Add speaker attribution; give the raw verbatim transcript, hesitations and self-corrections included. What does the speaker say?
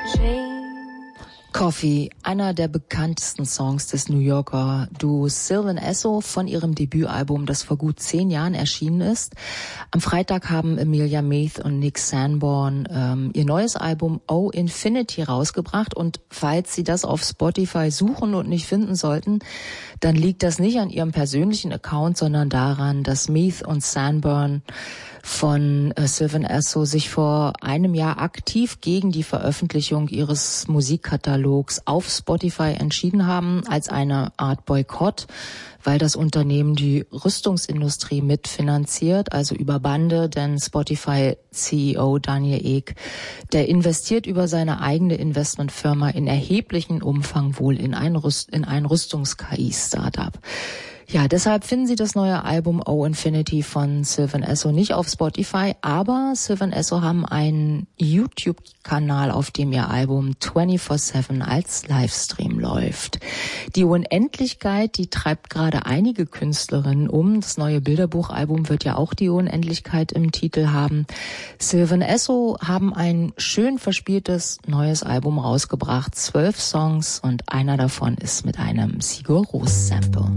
Speaker 1: Coffee, einer der bekanntesten Songs des New Yorker Duos Sylvan Esso von ihrem Debütalbum, das vor gut zehn Jahren erschienen ist. Am Freitag haben Emilia Meath und Nick Sanborn ähm, ihr neues Album Oh Infinity rausgebracht, und falls Sie das auf Spotify suchen und nicht finden sollten, dann liegt das nicht an Ihrem persönlichen Account, sondern daran, dass Meath und Sanborn von äh, Sylvan Esso sich vor einem Jahr aktiv gegen die Veröffentlichung ihres Musikkatalogs auf Spotify entschieden haben, als eine Art Boykott, weil das Unternehmen die Rüstungsindustrie mitfinanziert, also über Bande, denn Spotify-C E O Daniel Ek, der investiert über seine eigene Investmentfirma in erheblichen Umfang wohl in ein, Rüst- in ein Rüstungs-K I-Startup. Ja, deshalb finden Sie das neue Album Oh Infinity von Sylvan Esso nicht auf Spotify, aber Sylvan Esso haben einen YouTube-Kanal, auf dem ihr Album vierundzwanzig sieben als Livestream läuft. Die Unendlichkeit, die treibt gerade einige Künstlerinnen um. Das neue Bilderbuchalbum wird ja auch die Unendlichkeit im Titel haben. Sylvan Esso haben ein schön verspieltes neues Album rausgebracht, zwölf Songs, und einer davon ist mit einem Sigur Rós Sample.